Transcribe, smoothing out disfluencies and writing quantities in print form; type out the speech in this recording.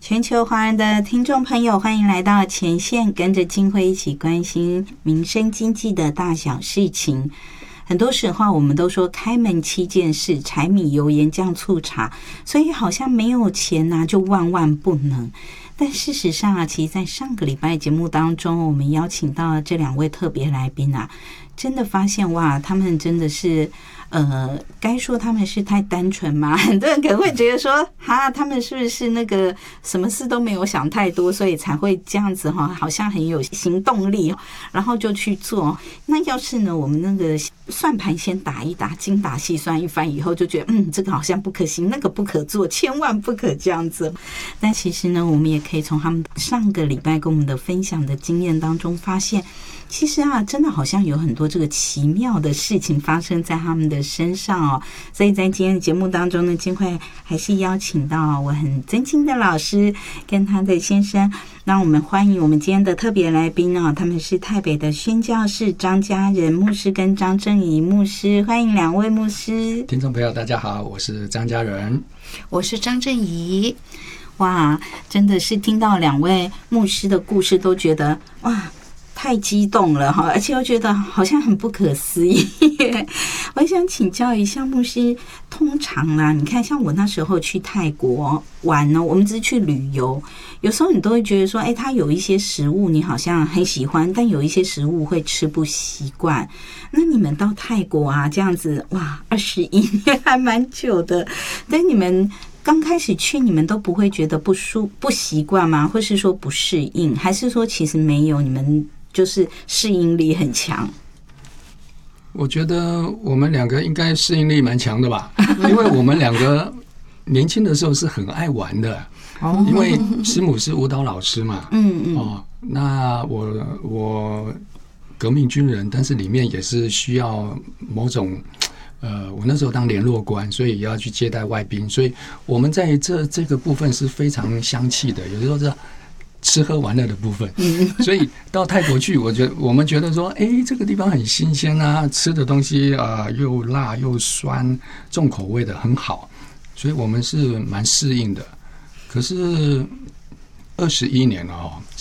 全球华人的听众朋友，欢迎来到前线，跟着金辉一起关心民生经济的大小事情。很多时候我们都说开门7件事，柴米油盐酱醋茶，所以好像没有钱就万万不能。但事实上其实在上个礼拜节目当中，我们邀请到这2位特别来宾真的发现哇，他们真的是该说他们是太单纯吗？很多人可能会觉得说他们是不是那个什么事都没有想太多，所以才会这样子好像很有行动力，然后就去做。那要是呢，我们那个算盘先打一打，精打细算一番以后，就觉得这个好像不可行，那个不可做，千万不可这样子。但其实呢，我们也可以从他们上个礼拜跟我们的分享的经验当中发现，其实真的好像有很多这个奇妙的事情发生在他们的身上所以在今天的节目当中呢，金慧还是邀请到我很尊敬的老师跟他的先生，让我们欢迎我们今天的特别来宾他们是台北的宣教士张家仁牧师跟张正仪牧师，欢迎2位牧师。 听众朋友大家好，我是张家仁， 我是张正仪。 哇，真的是听到2位牧师的故事都觉得哇太激动了而且又觉得好像很不可思议。我想请教一下牧师，通常你看像我那时候去泰国玩呢，我们只是去旅游，有时候你都会觉得说它有一些食物你好像很喜欢，但有一些食物会吃不习惯。那你们到泰国这样子哇21年还蛮久的，但你们刚开始去，你们都不会觉得不习惯吗？或是说不适应，还是说其实没有，你们就是适应力很强？ 我觉得我们2个应该适应力蛮强的吧，因为我们2个年轻的时候是很爱玩的，因为师母是舞蹈老师嘛，那我革命军人，但是里面也是需要某种我那时候当联络官，所以也要去接待外宾，所以我们在这个部分是非常相契的，有时候是吃喝玩乐的部分。所以到泰国去，我们觉得说这个地方很新鲜吃的东西又辣又酸，重口味的很好，所以我们是蛮适应的。可是21年了